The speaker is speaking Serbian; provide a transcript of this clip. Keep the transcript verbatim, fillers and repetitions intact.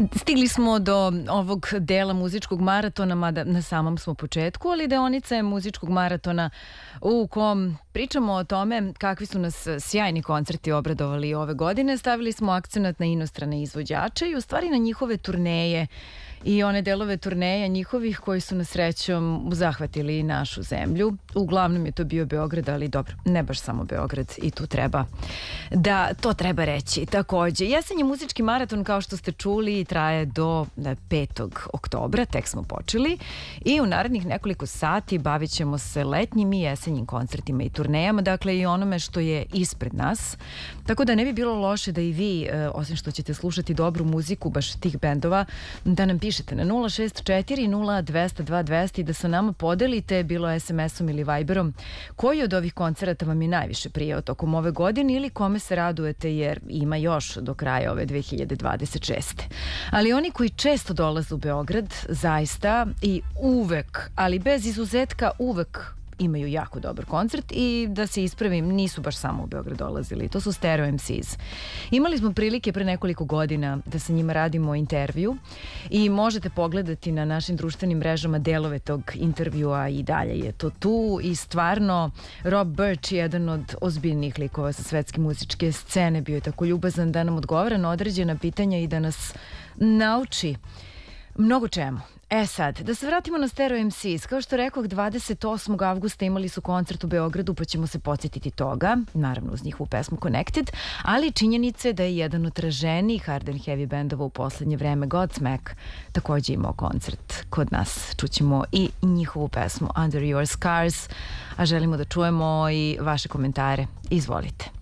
Stigli smo do ovog dela muzičkog maratona, mada na samom smo početku, ali deonica je muzičkog maratona u kom pričamo o tome kakvi su nas sjajni koncerti obradovali ove godine. Stavili smo akcenat na inostrane izvođače i u stvari na njihove turneje i one delove turneja njihovih koji su na srećom zahvatili našu zemlju. Uglavnom je to bio Beograd, ali dobro, ne baš samo Beograd, i tu treba da to treba reći. Takođe, jesenji muzički maraton, kao što ste čuli, traje do petog oktobra, tek smo počeli, i u narednih nekoliko sati bavit ćemo se letnjim i jesenjim koncertima i turnejama, dakle i onome što je ispred nas. Tako da ne bi bilo loše da i vi, osim što ćete slušati dobru muziku baš tih bendova, da nam pišete na nula šest četiri nula dvesta dva dvesta i da sa nama podelite, bilo es em esom ili Viberom, koji od ovih koncerata vam je najviše prijao tokom ove godine ili kome se radujete, jer ima još do kraja ove dve hiljade dvadeset šeste. Ali oni koji često dolaze u Beograd, zaista i uvek, ali bez izuzetka uvek imaju jako dobar koncert i da se ispravim, nisu baš samo u Beograd dolazili, to su Stereo em ces. Imali smo prilike pre nekoliko godina da sa njima radimo intervju i možete pogledati na našim društvenim mrežama delove tog intervjua, i dalje je to tu. I stvarno Rob Birch, jedan od ozbiljnih likova sa svetske muzičke scene, bio je tako ljubazan da nam odgovara na određena pitanja i da nas nauči mnogo čemu. E sad, da se vratimo na Stereo em ces. Kao što rekoh, dvadeset osmog avgusta imali su koncert u Beogradu, pa ćemo se podsjetiti toga, naravno uz njihovu pesmu Connected, ali činjenica je da je jedan od traženijih hard and heavy bendova u poslednje vreme, Godsmack, takođe imao koncert kod nas. Čućemo i njihovu pesmu Under Your Scars, a želimo da čujemo i vaše komentare. Izvolite.